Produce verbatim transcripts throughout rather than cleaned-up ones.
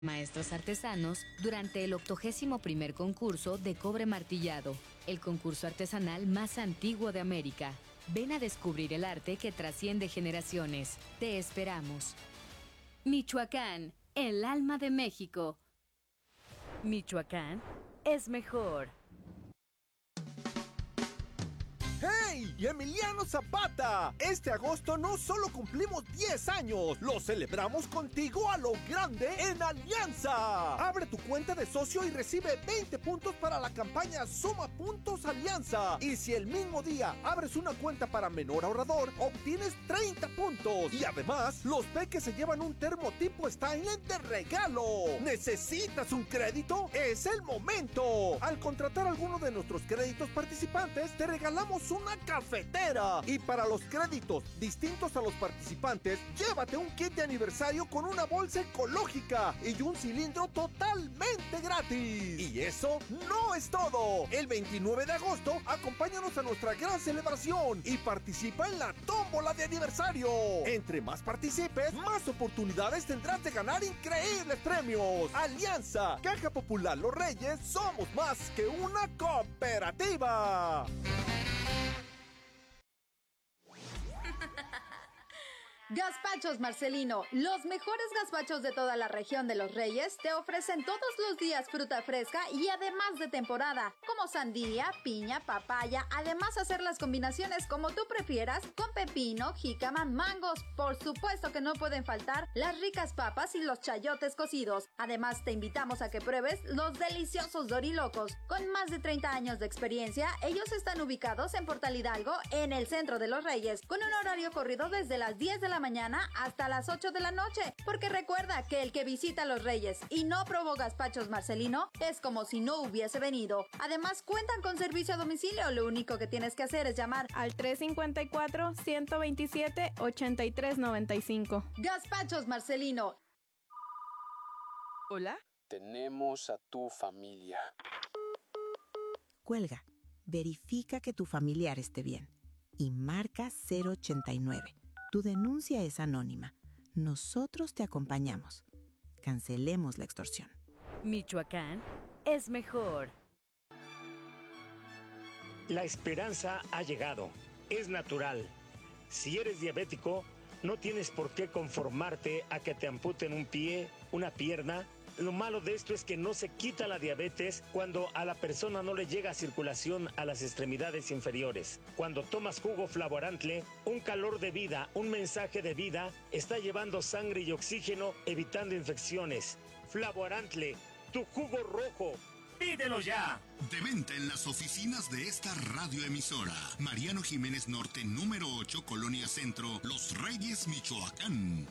Maestros artesanos durante el octogésimo primer concurso de cobre martillado, el concurso artesanal más antiguo de América. Ven a descubrir el arte que trasciende generaciones. Te esperamos. Michoacán, el alma de México. Michoacán es mejor. ¡Hey! ¡Y Emiliano Zapata! Este agosto no solo cumplimos diez años, lo celebramos contigo a lo grande en Alianza. Abre tu cuenta de socio y recibe veinte puntos para la campaña Suma Puntos Alianza. Y si el mismo día abres una cuenta para menor ahorrador, obtienes treinta puntos. Y además, los peques se llevan un termo tipo Stanley de regalo. ¿Necesitas un crédito? ¡Es el momento! Al contratar alguno de nuestros créditos participantes, te regalamos una cafetera. Y para los créditos distintos a los participantes, llévate un kit de aniversario con una bolsa ecológica y un cilindro totalmente gratis. Y eso no es todo. El veintinueve de agosto, acompáñanos a nuestra gran celebración y participa en la tómbola de aniversario. Entre más participes, más oportunidades tendrás de ganar increíbles premios. Alianza, Caja Popular Los Reyes, somos más que una cooperativa. Gazpachos Marcelino, los mejores gazpachos de toda la región de Los Reyes, te ofrecen todos los días fruta fresca y además de temporada, como sandía, piña, papaya, además hacer las combinaciones como tú prefieras, con pepino, jícama, mangos, por supuesto que no pueden faltar las ricas papas y los chayotes cocidos. Además te invitamos a que pruebes los deliciosos dorilocos. Con más de treinta años de experiencia, ellos están ubicados en Portal Hidalgo, en el centro de Los Reyes, con un horario corrido desde las diez de la mañana hasta las ocho de la noche, porque recuerda que el que visita Los Reyes y no probó gazpachos Marcelino es como si no hubiese venido. Además cuentan con servicio a domicilio, lo único que tienes que hacer es llamar al tres cinco cuatro, uno dos siete, ocho tres nueve cinco. Gazpachos Marcelino. ¿Hola? Tenemos a tu familia. Cuelga, verifica que tu familiar esté bien y marca cero ochenta y nueve. Tu denuncia es anónima. Nosotros te acompañamos. Cancelemos la extorsión. Michoacán es mejor. La esperanza ha llegado. Es natural. Si eres diabético, no tienes por qué conformarte a que te amputen un pie, una pierna. Lo malo de esto es que no se quita la diabetes cuando a la persona no le llega circulación a las extremidades inferiores. Cuando tomas jugo Flavorantle, un calor de vida, un mensaje de vida, está llevando sangre y oxígeno, evitando infecciones. Flavorantle, tu jugo rojo. ¡Pídelo ya! De venta en las oficinas de esta radioemisora. Mariano Jiménez Norte, número ocho, Colonia Centro, Los Reyes, Michoacán.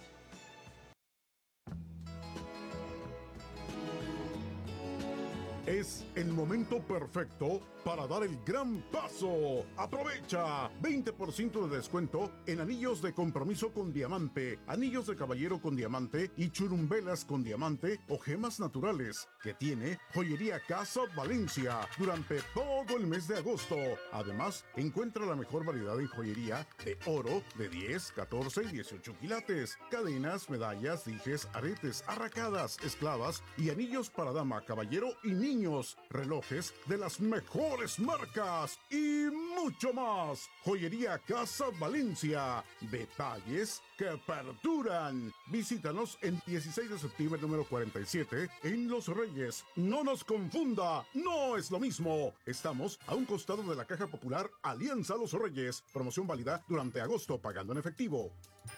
Es el momento perfecto para dar el gran paso. ¡Aprovecha! veinte por ciento de descuento en anillos de compromiso con diamante, anillos de caballero con diamante y churumbelas con diamante o gemas naturales que tiene Joyería Casa Valencia durante todo el mes de agosto. Además, encuentra la mejor variedad en joyería de oro de diez, catorce y dieciocho quilates, cadenas, medallas, dijes, aretes, arracadas, esclavas y anillos para dama, caballero y niños, relojes de las mejores marcas y mucho más. Joyería Casa Valencia, detalles que perduran. Visítanos en dieciséis de septiembre número cuarenta y siete en Los Reyes. No nos confunda, no es lo mismo. Estamos a un costado de la Caja Popular Alianza Los Reyes. Promoción válida durante agosto pagando en efectivo.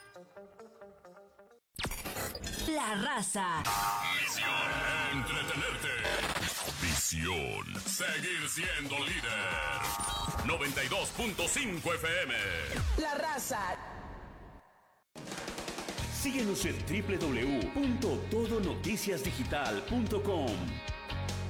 La raza. Misión: entretenerte. Visión: seguir siendo líder. noventa y dos punto cinco F M. La raza. Síguenos en doble u doble u doble u punto todo noticias digital punto com.